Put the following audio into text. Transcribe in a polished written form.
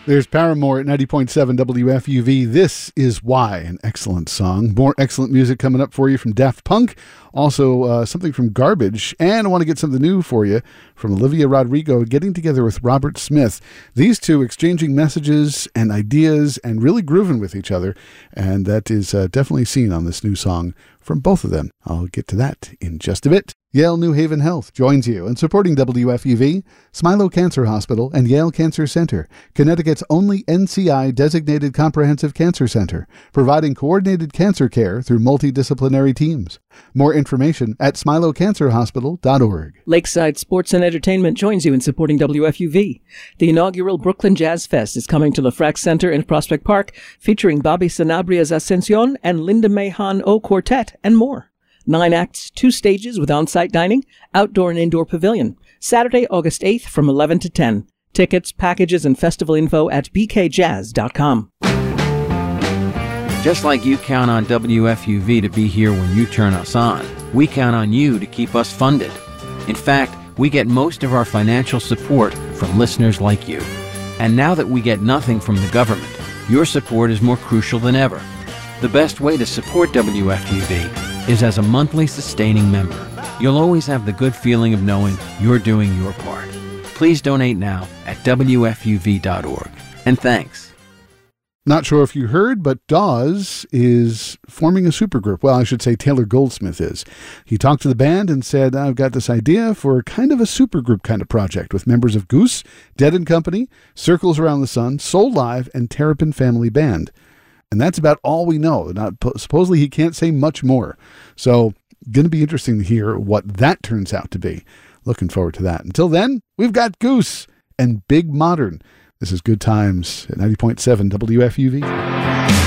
There's Paramore at 90.7 WFUV. This is Why, an excellent song. More excellent music coming up for you from Daft Punk. Also, something from Garbage. And I want to get something new for you from Olivia Rodrigo getting together with Robert Smith. These two exchanging messages and ideas and really grooving with each other. And that is definitely seen on this new song from both of them. I'll get to that in just a bit. Yale New Haven Health joins you in supporting WFUV, Smilow Cancer Hospital, and Yale Cancer Center, Connecticut's only NCI-designated comprehensive cancer center, providing coordinated cancer care through multidisciplinary teams. More information at smilowcancerhospital.org. Lakeside Sports and Entertainment joins you in supporting WFUV. The inaugural Brooklyn Jazz Fest is coming to Lafrac Center in Prospect Park, featuring Bobby Sanabria's Ascension and Linda Mahon O Quartet, and more. 9 acts, 2 stages with on-site dining, outdoor and indoor pavilion. Saturday, August 8th from 11 to 10. Tickets, packages, and festival info at bkjazz.com. Just like you count on WFUV to be here when you turn us on, we count on you to keep us funded. In fact, we get most of our financial support from listeners like you. And now that we get nothing from the government, your support is more crucial than ever. The best way to support WFUV is as a monthly sustaining member. You'll always have the good feeling of knowing you're doing your part. Please donate now at WFUV.org. And thanks. Not sure if you heard, but Dawes is forming a supergroup. Well, I should say Taylor Goldsmith is. He talked to the band and said, I've got this idea for kind of a supergroup kind of project with members of Goose, Dead and Company, Circles Around the Sun, Soul Live, and Terrapin Family Band. And that's about all we know. Supposedly he can't say much more. So going to be interesting to hear what that turns out to be. Looking forward to that. Until then, we've got Goose and Big Modern. This is Good Times at 90.7 WFUV.